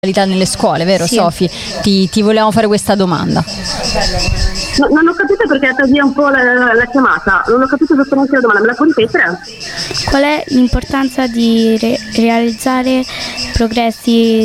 nelle scuole, vero Sì. Sofi? Ti volevamo fare questa domanda. No, non ho capito perché è andata via un po' la chiamata, non ho capito esattamente la domanda, me la puoi ripetere? Qual è l'importanza di realizzare progressi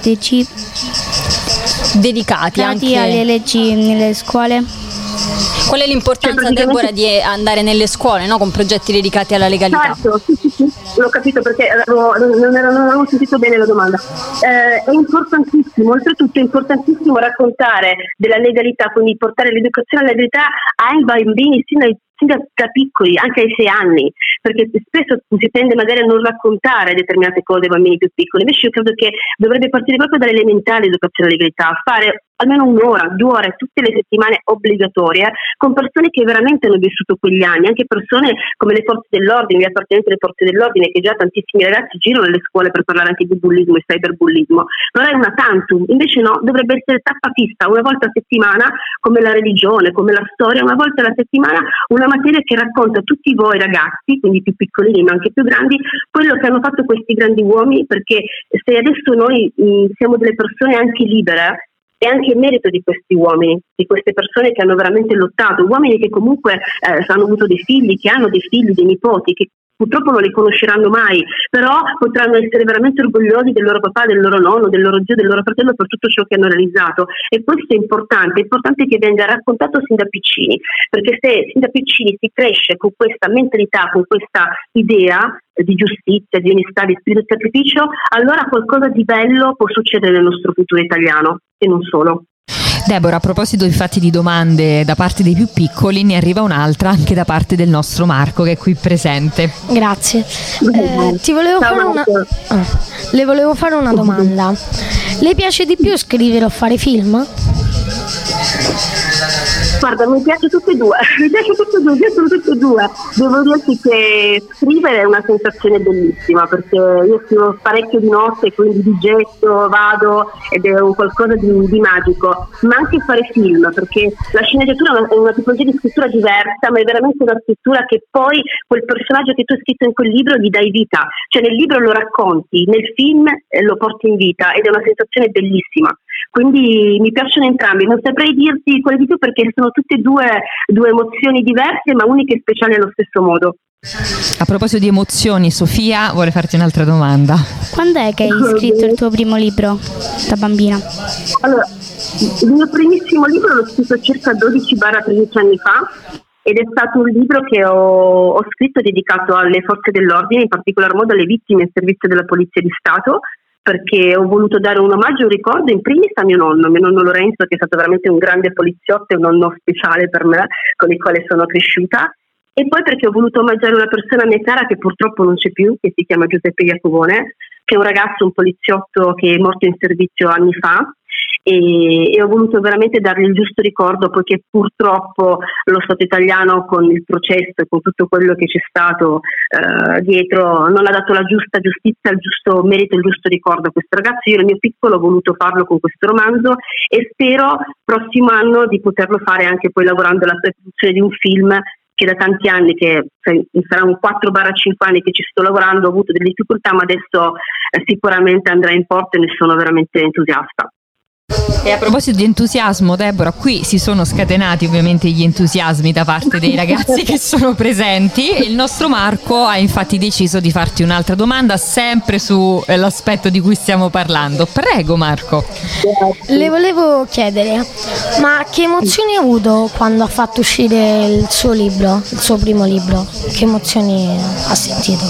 Dedicati anche alle leggi nelle scuole? Qual è l'importanza, Cioè, praticamente- Deborah, di andare nelle scuole, no? Con progetti dedicati alla legalità? Certo, sì, l'ho capito perché non avevo sentito bene la domanda. È importantissimo, oltretutto è importantissimo raccontare della legalità, quindi portare l'educazione alla legalità ai bambini sin da piccoli, anche ai 6 anni, perché spesso si tende magari a non raccontare determinate cose ai bambini più piccoli, invece io credo che dovrebbe partire proprio dall'elementare l'educazione alla legalità, fare almeno 1 ora, 2 ore tutte le settimane obbligatorie con persone che veramente hanno vissuto quegli anni, anche persone come le forze dell'ordine, gli appartenenti alle forze dell'ordine, che già tantissimi ragazzi girano nelle scuole per parlare anche di bullismo e cyberbullismo, però è una tantum, invece no, dovrebbe essere tappa fissa, una volta a settimana, come la religione, come la storia, una volta alla settimana una materia che racconta a tutti voi ragazzi, quindi più piccolini ma anche più grandi, quello che hanno fatto questi grandi uomini, perché se adesso noi siamo delle persone anche libere, è anche il merito di questi uomini, di queste persone che hanno veramente lottato, uomini che comunque hanno avuto dei figli, che hanno dei figli, dei nipoti, che purtroppo non li conosceranno mai, però potranno essere veramente orgogliosi del loro papà, del loro nonno, del loro zio, del loro fratello per tutto ciò che hanno realizzato, e questo è importante che venga raccontato sin da piccini, perché se sin da piccini si cresce con questa mentalità, con questa idea di giustizia, di onestà, di spirito di sacrificio, allora qualcosa di bello può succedere nel nostro futuro italiano e non solo. Deborah, a proposito infatti di domande da parte dei più piccoli, ne arriva un'altra anche da parte del nostro Marco, che è qui presente. Grazie. Ti volevo Ciao, fare Marco. le volevo fare una domanda. Le piace di più scrivere o fare film? Guarda, mi piace tutte e due, mi piacciono tutte e due. Devo dirti che scrivere è una sensazione bellissima, perché io scrivo parecchio di notte, quindi di getto, vado, ed è un qualcosa di magico. Ma anche fare film, perché la sceneggiatura è una tipologia di scrittura diversa, ma è veramente una scrittura che poi quel personaggio che tu hai scritto in quel libro gli dai vita. Cioè nel libro lo racconti, nel film lo porti in vita, ed è una sensazione bellissima. Quindi mi piacciono entrambi, non saprei dirti quale di più, perché sono tutte e due emozioni diverse ma uniche e speciali allo stesso modo. A proposito di emozioni, Sofia vuole farti un'altra domanda. Quando è che hai scritto il tuo primo libro da bambina? Allora, il mio primissimo libro l'ho scritto circa 12-13 anni fa, ed è stato un libro che ho scritto dedicato alle forze dell'ordine, in particolar modo alle vittime in servizio della Polizia di Stato, perché ho voluto dare un omaggio, un ricordo in primis a mio nonno Lorenzo, che è stato veramente un grande poliziotto e un nonno speciale per me, con il quale sono cresciuta, e poi perché ho voluto omaggiare una persona a me cara che purtroppo non c'è più, che si chiama Giuseppe Iacovone, che è un ragazzo, un poliziotto che è morto in servizio anni fa, e ho voluto veramente dargli il giusto ricordo, poiché purtroppo lo Stato italiano, con il processo e con tutto quello che c'è stato dietro, non ha dato la giusta giustizia, il giusto merito, il giusto ricordo a questo ragazzo. Io nel mio piccolo ho voluto farlo con questo romanzo, e spero prossimo anno di poterlo fare anche poi lavorando alla produzione di un film che da tanti anni, che saranno 4-5 anni che ci sto lavorando, ho avuto delle difficoltà, ma adesso sicuramente andrà in porto e ne sono veramente entusiasta. E a proposito di entusiasmo, Deborah, qui si sono scatenati ovviamente gli entusiasmi da parte dei ragazzi che sono presenti, e il nostro Marco ha infatti deciso di farti un'altra domanda sempre sull'aspetto di cui stiamo parlando. Prego Marco. Le volevo chiedere, ma che emozioni ha avuto quando ha fatto uscire il suo libro, il suo primo libro? Che emozioni ha sentito?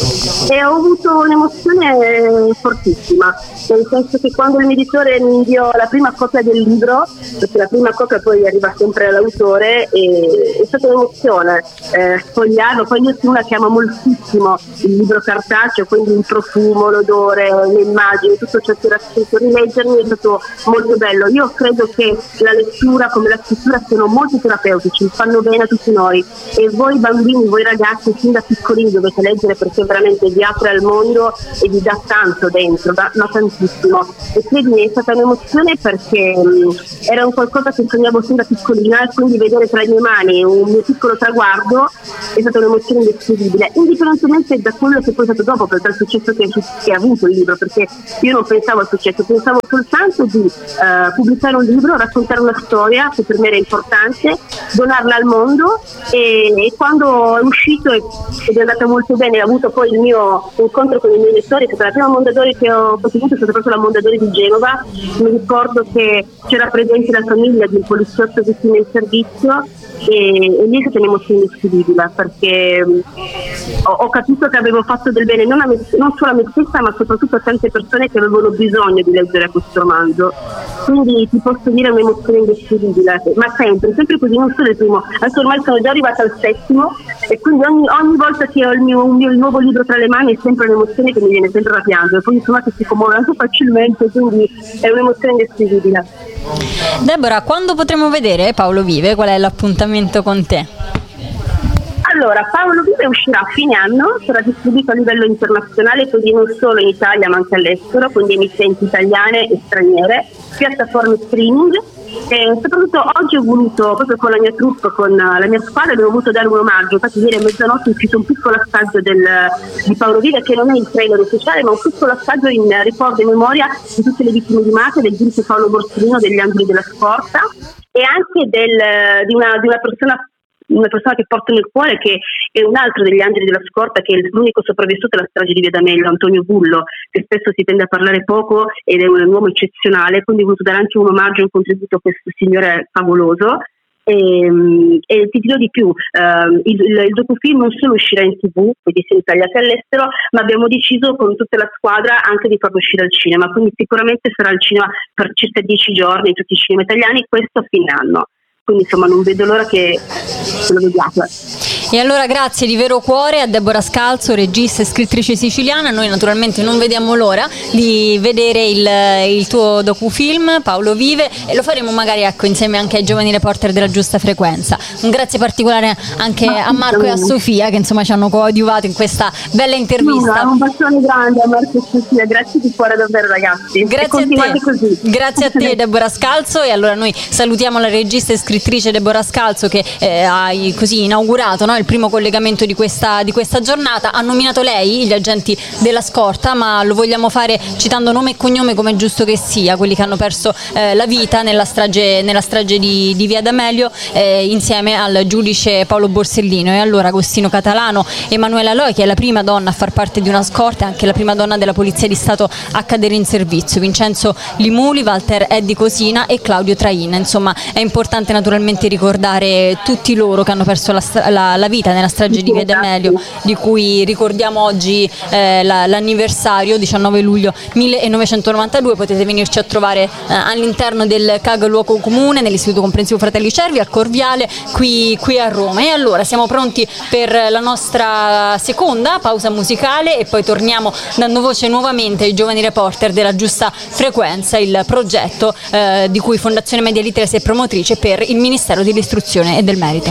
E ho avuto un'emozione fortissima, nel senso che quando il mio editore mi inviò la prima copia del libro, perché la prima copia poi arriva sempre all'autore, e è stata un'emozione sfogliarlo. Poi io sono una che ama moltissimo il libro cartaceo, quindi il profumo, l'odore, le immagini, tutto ciò che era scritto, rileggermi è stato molto bello. Io credo che la lettura come la scrittura siano molto terapeutici, fanno bene a tutti noi, e voi bambini, voi ragazzi fin da piccolini dovete leggere, perché veramente vi apre al mondo e vi dà tanto dentro, ma tantissimo. tantissimo e credimi è stata un'emozione perché era un qualcosa che sognavo sin da piccolina, e quindi vedere tra le mie mani un mio piccolo traguardo è stata un'emozione indescrivibile, indipendentemente da quello che poi è stato dopo, per il successo che ha avuto il libro, perché io non pensavo al successo, pensavo soltanto di pubblicare un libro, raccontare una storia che per me era importante, donarla al mondo, e quando è uscito ed è andata molto bene, ho avuto poi il mio incontro con i miei lettori, è stata la prima Mondadori che ho potuto, è stata proprio la Mondadori di Genova. Mi ricordo che c'era presente la famiglia di un poliziotto vittima in servizio e lì è stata un'emozione indescrivibile, perché ho capito che avevo fatto del bene non solo a me stessa, ma soprattutto a tante persone che avevano bisogno di leggere questo romanzo. Quindi ti posso dire un'emozione indescrivibile, ma sempre così, non solo il primo, adesso ormai sono già arrivata al 7° e quindi ogni volta che ho il mio nuovo libro tra le mani è sempre un'emozione che mi viene sempre da piangere, poi insomma che si commuove anche facilmente, quindi è un'emozione indescrivibile. Deborah, quando potremo vedere Paolo Vive? Qual è l'appuntamento con te? Allora, Paolo Vive uscirà a fine anno, sarà distribuito a livello internazionale, quindi non solo in Italia ma anche all'estero, quindi emittenti italiane e straniere, piattaforme streaming. E soprattutto oggi ho voluto, proprio con la mia troupe, con la mia squadra, abbiamo voluto dare un omaggio. Infatti ieri a mezzanotte è uscito un piccolo assaggio di Paolo Vive, che non è il trailer ufficiale, ma un piccolo assaggio in ricordo e memoria di tutte le vittime di mafia, del giudice Paolo Borsellino, degli Angeli della Scorta, e anche di una persona che porto nel cuore, che è un altro degli Angeli della Scorta, che è l'unico sopravvissuto alla strage di Via D'Amelio, Antonio Bullo, che spesso si tende a parlare poco ed è un uomo eccezionale, quindi ho voluto dare anche un omaggio e un contributo a questo signore favoloso. E ti dirò di più, il docufilm non solo uscirà in TV, quindi sia in Italia che all'estero, ma abbiamo deciso con tutta la squadra anche di farlo uscire al cinema, quindi sicuramente sarà al cinema per circa 10 giorni in tutti i cinema italiani, questo a fine anno. Quindi insomma non vedo l'ora che lo vediate. E allora grazie di vero cuore a Deborah Scalzo, regista e scrittrice siciliana. Noi naturalmente non vediamo l'ora di vedere il tuo docufilm Paolo Vive, e lo faremo magari insieme anche ai giovani reporter della Giusta Frequenza. Un grazie particolare anche a Marco e a Sofia, che insomma ci hanno coadiuvato in questa bella intervista. Un bacione grande a Marco e Sofia, grazie di cuore davvero ragazzi. Grazie a te. Così. Grazie a te Deborah Scalzo, e allora noi salutiamo la regista e scrittrice Deborah Scalzo, che ha così inaugurato, no, il primo collegamento di questa giornata. Ha nominato lei gli agenti della Scorta, ma lo vogliamo fare citando nome e cognome, come è giusto che sia, quelli che hanno perso la vita nella strage di Via D'Amelio, insieme al giudice Paolo Borsellino. E allora Agostino Catalano, Emanuela Loi, che è la prima donna a far parte di una scorta, anche la prima donna della Polizia di Stato a cadere in servizio, Vincenzo Limuli, Walter Eddi Cosina e Claudio Traina. Insomma, è importante naturalmente ricordare tutti loro che hanno perso la vita nella strage di Via D'Amelio, di cui ricordiamo oggi l'anniversario, 19 luglio 1992. Potete venirci a trovare all'interno del CAG Luogo Comune, nell'Istituto Comprensivo Fratelli Cervi a Corviale, qui a Roma. E allora siamo pronti per la nostra seconda pausa musicale e poi torniamo dando voce nuovamente ai giovani reporter della Giusta Frequenza, il progetto di cui Fondazione Media Literacy è promotrice per il Ministero dell'Istruzione e del Merito.